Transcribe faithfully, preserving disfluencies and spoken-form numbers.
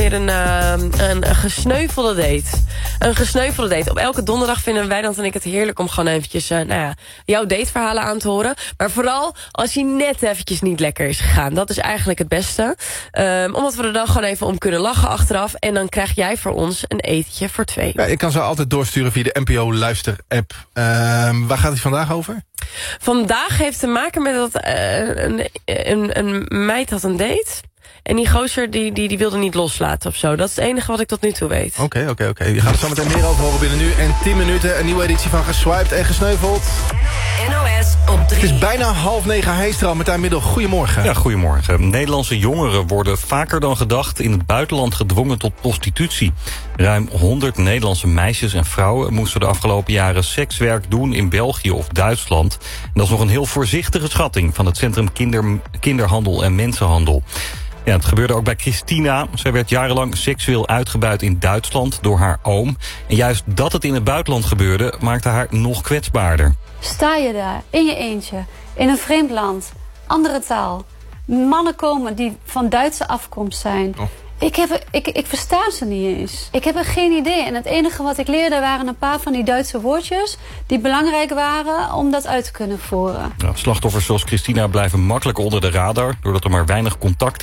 weer een, uh, een, een gesneuvelde date. Een gesneuvelde date. Op elke donderdag vinden Wijnand en ik het heerlijk om gewoon eventjes uh, nou ja, jouw dateverhalen aan te horen. Maar vooral als hij net eventjes niet lekker is gegaan. Dat is eigenlijk het beste. Um, omdat we er dan gewoon even om kunnen lachen achteraf. En dan krijg jij voor ons een etentje voor twee. Ja, ik kan ze altijd doorsturen via de N P O Luister-app. Uh, waar gaat het vandaag over? Vandaag heeft te maken met dat uh, een, een, een meid had een date. En die gozer die, die, die wilde niet loslaten of zo. Dat is het enige wat ik tot nu toe weet. Oké, okay, oké, okay, oké. Okay. Je gaat er zo meteen meer over horen binnen nu en tien minuten. Een nieuwe editie van Geswiped en Gesneuveld. N O S op drie. Het is bijna half negen. Heestra met Middel. Goedemorgen. Ja, goedemorgen. Nederlandse jongeren worden vaker dan gedacht in het buitenland gedwongen tot prostitutie. Ruim honderd Nederlandse meisjes en vrouwen moesten de afgelopen jaren sekswerk doen in België of Duitsland. En dat is nog een heel voorzichtige schatting van het Centrum Kinder, Kinderhandel en Mensenhandel. Ja, het gebeurde ook bij Christina. Zij werd jarenlang seksueel uitgebuit in Duitsland door haar oom. En juist dat het in het buitenland gebeurde maakte haar nog kwetsbaarder. Sta je daar, in je eentje, in een vreemd land, andere taal. Mannen komen die van Duitse afkomst zijn. Oh. Ik, heb, ik, ik versta ze niet eens. Ik heb er geen idee. En het enige wat ik leerde waren een paar van die Duitse woordjes die belangrijk waren om dat uit te kunnen voeren. Nou, slachtoffers zoals Christina blijven makkelijk onder de radar doordat er maar weinig contact